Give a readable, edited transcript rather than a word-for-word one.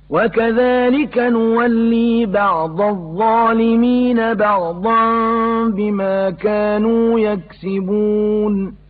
وكذلك نولي بعض الظالمين بعضا بما كانوا يكسبون